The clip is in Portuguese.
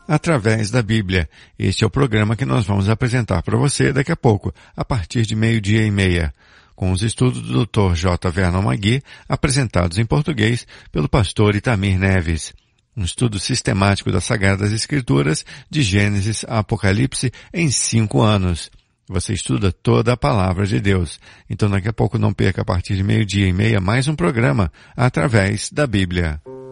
através da Bíblia. Este é o programa que nós vamos apresentar para você daqui a pouco, a partir de 12:30, com os estudos do Dr. J. Vernon Magui, apresentados em português pelo pastor Itamir Neves. Um estudo sistemático das Sagradas Escrituras, de Gênesis a Apocalipse, em 5 anos. Você estuda toda a Palavra de Deus. Então daqui a pouco não perca, a partir de 12:30, mais um programa através da Bíblia.